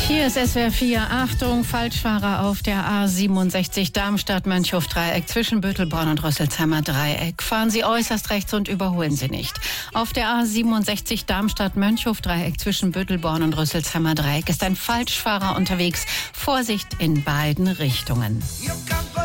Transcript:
Hier ist SWR 4. Achtung, Falschfahrer auf der A67 Darmstadt-Mönchhof-Dreieck zwischen Bötelborn und Rüsselsheimer Dreieck. Fahren Sie äußerst rechts und überholen Sie nicht. Auf der A67 Darmstadt-Mönchhof-Dreieck zwischen Bötelborn und Rüsselsheimer Dreieck ist ein Falschfahrer unterwegs. Vorsicht in beiden Richtungen.